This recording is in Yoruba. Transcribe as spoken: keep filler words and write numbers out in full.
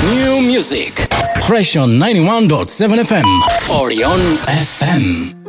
New music. Fresh on ninety-one point seven F M. Orion F M.